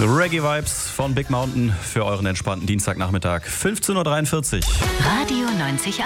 Reggae-Vibes von Big Mountain für euren entspannten Dienstagnachmittag. 15.43 Uhr. Radio 90.1.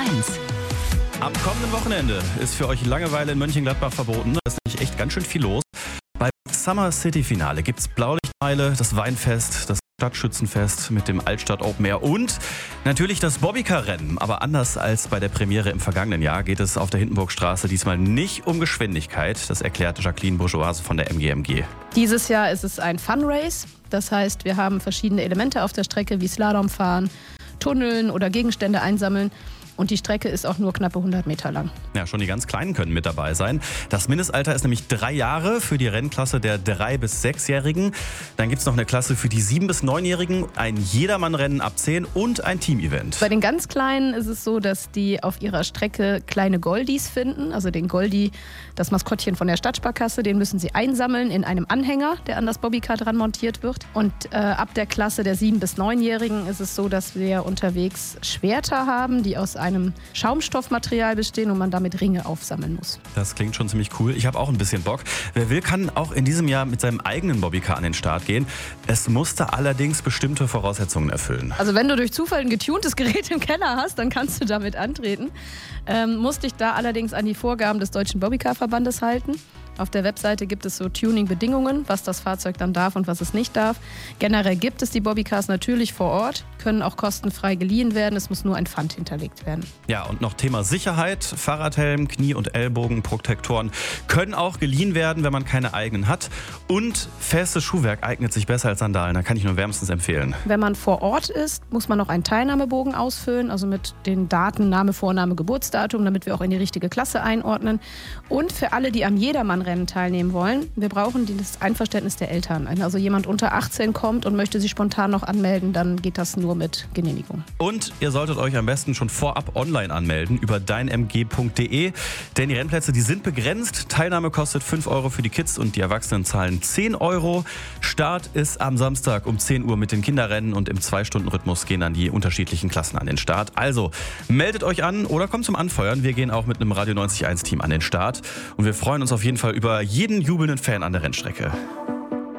Am kommenden Wochenende ist für euch Langeweile in Mönchengladbach verboten. Da ist nämlich echt ganz schön viel los. Beim Summer City Finale gibt es Blaulichtmeile, das Weinfest, das Stadtschützenfest mit dem Altstadt Open Air und natürlich das Bobbycar-Rennen. Aber anders als bei der Premiere im vergangenen Jahr geht es auf der Hindenburgstraße diesmal nicht um Geschwindigkeit. Das erklärt Jacqueline Bourgeoise von der MGMG. Dieses Jahr ist es ein Fun-Race. Das heißt, wir haben verschiedene Elemente auf der Strecke wie Slalomfahren, Tunneln oder Gegenstände einsammeln. Und die Strecke ist auch nur knappe 100 Meter lang. Ja, schon die ganz Kleinen können mit dabei sein. Das Mindestalter ist nämlich 3 Jahre für die Rennklasse der 3- bis 6-Jährigen. Dann gibt es noch eine Klasse für die 7- bis 9-Jährigen, ein Jedermann-Rennen ab 10 und ein Team-Event. Bei den ganz Kleinen ist es so, dass die auf ihrer Strecke kleine Goldies finden. Also den Goldi, das Maskottchen von der Stadtsparkasse, den müssen sie einsammeln in einem Anhänger, der an das Bobbycar dran montiert wird. Und ab der Klasse der 7- bis 9-Jährigen ist es so, dass wir unterwegs Schwerter haben, die aus einem Schaumstoffmaterial bestehen und man damit Ringe aufsammeln muss. Das klingt schon ziemlich cool. Ich habe auch ein bisschen Bock. Wer will, kann auch in diesem Jahr mit seinem eigenen Bobbycar an den Start gehen. Es musste allerdings bestimmte Voraussetzungen erfüllen. Also wenn du durch Zufall ein getuntes Gerät im Keller hast, dann kannst du damit antreten. Musst dich da allerdings an die Vorgaben des Deutschen Bobbycar-Verbandes halten. Auf der Webseite gibt es so Tuning-Bedingungen, was das Fahrzeug dann darf und was es nicht darf. Generell gibt es die Bobbycars natürlich vor Ort, können auch kostenfrei geliehen werden. Es muss nur ein Pfand hinterlegt werden. Ja, und noch Thema Sicherheit. Fahrradhelm, Knie- und Ellbogenprotektoren können auch geliehen werden, wenn man keine eigenen hat. Und festes Schuhwerk eignet sich besser als Sandalen. Da kann ich nur wärmstens empfehlen. Wenn man vor Ort ist, muss man noch einen Teilnahmebogen ausfüllen, also mit den Daten Name, Vorname, Geburtsdatum, damit wir auch in die richtige Klasse einordnen. Und für alle, die am Jedermann-Rennen teilnehmen wollen, wir brauchen das Einverständnis der Eltern. Wenn also jemand unter 18 kommt und möchte sich spontan noch anmelden, dann geht das nur mit Genehmigung. Und ihr solltet euch am besten schon vorab online anmelden über deinmg.de, denn die Rennplätze, die sind begrenzt. Teilnahme kostet 5 Euro für die Kids und die Erwachsenen zahlen 10 Euro. Start ist am Samstag um 10 Uhr mit den Kinderrennen und im 2-Stunden-Rhythmus gehen dann die unterschiedlichen Klassen an den Start. Also meldet euch an oder kommt zum Anfeuern. Wir gehen auch mit einem Radio 90.1 Team an den Start und wir freuen uns auf jeden Fall über jeden jubelnden Fan an der Rennstrecke.